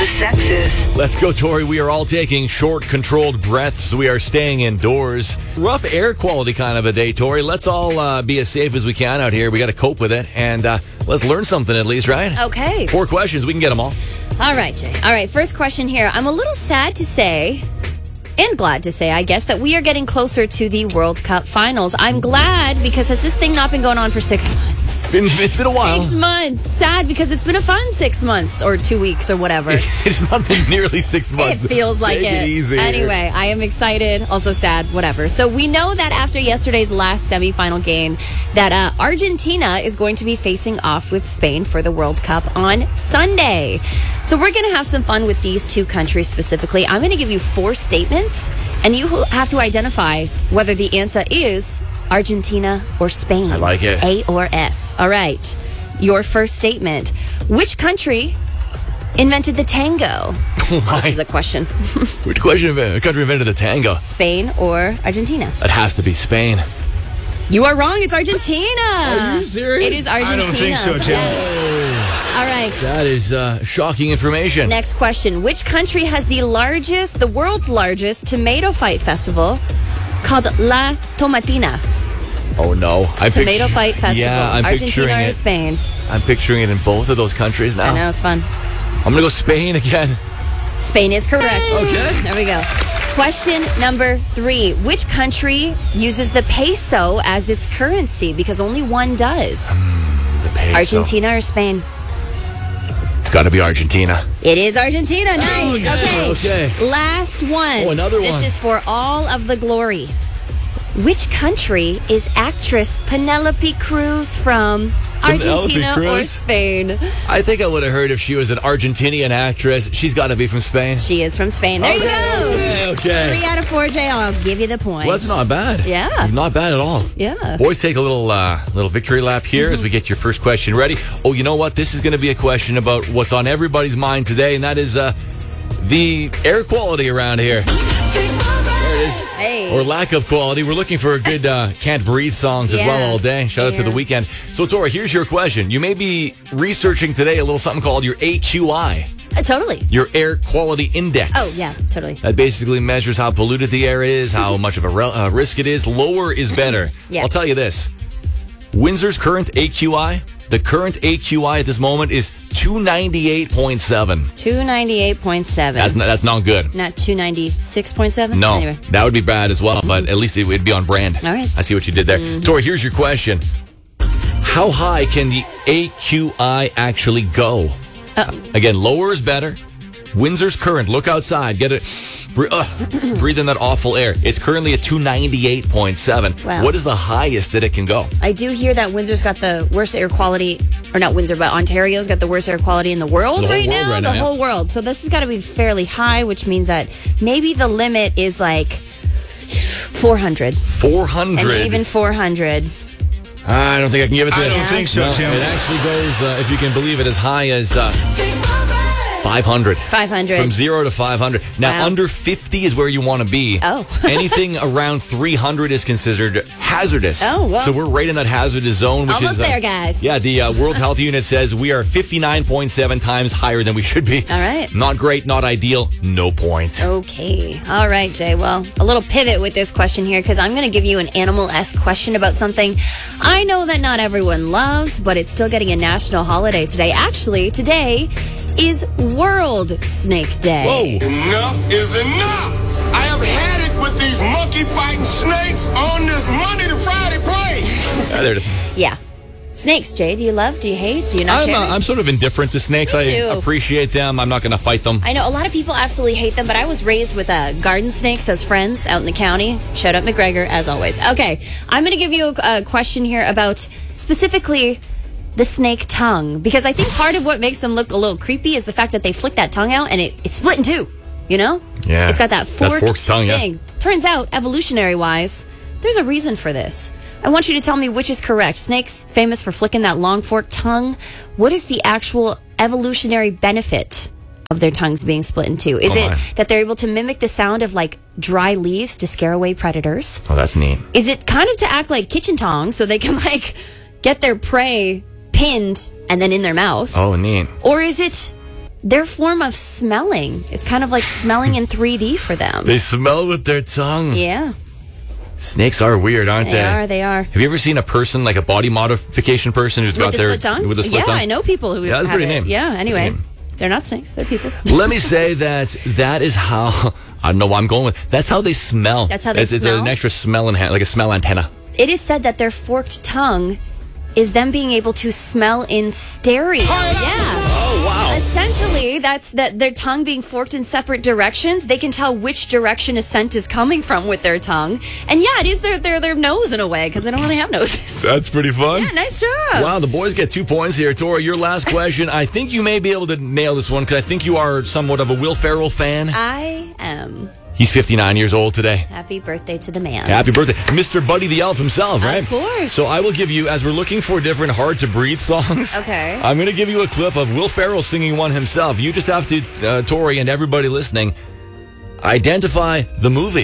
sexes. Let's go, Tori. We are all taking short, controlled breaths. We are staying indoors. Rough air quality kind of a day, Tori. Let's all be as safe as we can out here. We got to cope with it. And let's learn something at least, right? Okay. 4 questions. We can get them all. All right, Jay. All right, first question here. I'm a little sad to say, and glad to say, I guess, that we are getting closer to the World Cup finals. I'm glad because has this thing not been going on for 6 months? It's been a while. 6 months. Sad because it's been a fun 6 months or 2 weeks or whatever. It's not been nearly 6 months. It feels like Take it easy. Anyway, I am excited, also sad, whatever. So we know that after yesterday's last semifinal game that Argentina is going to be facing off with Spain for the World Cup on Sunday. So we're going to have some fun with these two countries specifically. I'm going to give you 4 statements, and you have to identify whether the answer is Argentina or Spain. I like it. A or S. All right. Your first statement. Which country invented the tango? This is a question. Which country invented the tango? Spain or Argentina? It has to be Spain. You are wrong. It's Argentina. Are you serious? It is Argentina. I don't think so, Jim. All right. That is shocking information. Next question. Which country has the world's largest tomato fight festival called La Tomatina? Oh, no. Tomato fight festival. Yeah, I'm Argentina picturing or it. Spain? I'm picturing it in both of those countries now. I know, it's fun. I'm going to go Spain again. Spain is correct. Okay. There we go. Question number 3. Which country uses the peso as its currency? Because only one does. The peso. Argentina or Spain? It's got to be Argentina. It is Argentina. Nice. Okay. Last one. Oh, another one. This is for all of the glory. Which country is actress Penelope Cruz from? Argentina or Spain? I think I would have heard if she was an Argentinian actress. She's got to be from Spain. She is from Spain. There you go. Okay. 3 out of 4, Jay. I'll give you the point. Well, that's not bad. Yeah. Not bad at all. Yeah. Boys, take a little victory lap here as we get your first question ready. Oh, you know what? This is going to be a question about what's on everybody's mind today, and that is the air quality around here. There it is. Hey. Or lack of quality. We're looking for a good Can't Breathe songs as well all day. Shout out to the weekend. So, Tora, here's your question. You may be researching today a little something called your AQI. Totally. Your air quality index. Oh, yeah, totally. That basically measures how polluted the air is, how much of a risk it is. Lower is better. Yeah. I'll tell you this. Windsor's current AQI, the current AQI at this moment is 298.7. 298.7. That's not good. Not 296.7? No, Anyway. that would be bad as well, but at least it would be on brand. All right. I see what you did there. Tori, here's your question. How high can the AQI actually go? Again, lower is better. Windsor's current, look outside, get it, breathe in that awful air. It's currently at 298.7. Wow. What is the highest that it can go? I do hear that Windsor's got the worst air quality, or not Windsor, but Ontario's got the worst air quality in the world right now. The whole world. So this has got to be fairly high, which means that maybe the limit is like 400. 400? And even 400. I don't think I can give it to you. I don't think so, Jim. It actually goes, if you can believe it, as high as 500. 500. From 0 to 500. Now, Wow. under 50 is where you want to be. Oh. Anything around 300 is considered hazardous. Oh, well. So we're right in that hazardous zone. Which Almost is, there, guys. Yeah, the World Health Unit says we are 59.7 times higher than we should be. All right. Not great, not ideal, no point. Okay. All right, Jay. Well, a little pivot with this question here because I'm going to give you an animal-esque question about something I know that not everyone loves, but it's still getting a national holiday today. Actually, today is World Snake Day. Whoa. Enough is enough. I have had it with these monkey fighting snakes on this Monday to Friday plane. There it is. Yeah. Snakes, Jay. Do you love? Do you hate? Do you not care? I'm sort of indifferent to snakes. Me I too. appreciate them. I'm not going to fight them. I know a lot of people absolutely hate them, but I was raised with garden snakes as friends out in the county. Shout out McGregor, as always. Okay, I'm going to give you a question here about specifically the snake tongue, because I think part of what makes them look a little creepy is the fact that they flick that tongue out and it's split in two, you know? Yeah. It's got that forked tongue, thing. yeah. Turns out, evolutionary-wise, there's a reason for this. I want you to tell me which is correct. Snakes famous for flicking that long forked tongue. What is the actual evolutionary benefit of their tongues being split in two? Is it that they're able to mimic the sound of like dry leaves to scare away predators? Oh, that's neat. Is it kind of to act like kitchen tongs so they can like get their prey pinned and then in their mouth? Oh, neat. Or is it their form of smelling. It's kind of like smelling in 3D for them. They smell with their tongue. Yeah. Snakes are weird, aren't they? They are. Have you ever seen a person, like a body modification person who's got their... Split tongue? With a split tongue? Yeah, I know people who that's have pretty it. neat. Yeah, anyway. They're not snakes. They're people. Let me say that is how... I don't know what I'm going with. That's how they smell. That's how they smell? It's an extra smell, like a smell antenna. It is said that their forked tongue is them being able to smell in stereo. Yeah. Oh, wow. Essentially, that's that their tongue being forked in separate directions. They can tell which direction a scent is coming from with their tongue. And yeah, it is their nose in a way because they don't really have noses. That's pretty fun. Yeah, nice job. Wow, the boys get 2 points here. Tori, your last question. I think you may be able to nail this one because I think you are somewhat of a Will Ferrell fan. I am. He's 59 years old today. Happy birthday to the man. Happy birthday. Mr. Buddy the Elf himself, right? Of course. So I will give you, as we're looking for different hard-to-breathe songs, okay, I'm going to give you a clip of Will Ferrell singing one himself. You just have to, Tori and everybody listening, identify the movie.